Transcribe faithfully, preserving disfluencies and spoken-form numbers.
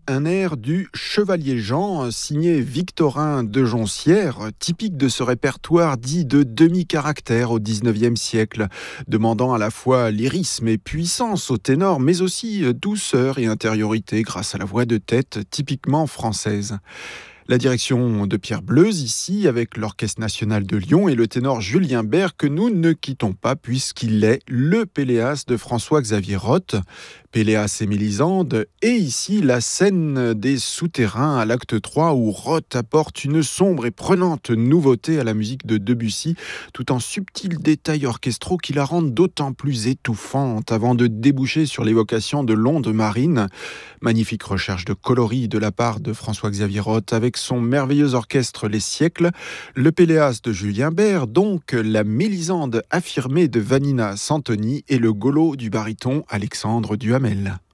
un air du Chevalier Jean, signé Victorin de Joncières, typique de ce répertoire dit de demi-caractère au dix-neuvième siècle, demandant à la fois lyrisme et puissance au ténor, mais aussi douceur et intériorité grâce à la voix de tête typiquement française. La direction de Pierre Bleuze ici, avec l'Orchestre national de Lyon et le ténor Julien Bert, que nous ne quittons pas puisqu'il est le Péléas de François-Xavier Roth. Péléas et Mélisande, et ici la scène des souterrains à l'acte trois où Roth apporte une sombre et prenante nouveauté à la musique de Debussy, tout en subtils détails orchestraux qui la rendent d'autant plus étouffante avant de déboucher sur l'évocation de l'onde marine. Magnifique recherche de coloris de la part de François-Xavier Roth avec son merveilleux orchestre Les Siècles, le Péléas de Julien Bert, donc la Mélisande affirmée de Vanina Santoni et le Golo du baryton Alexandre Duhamel.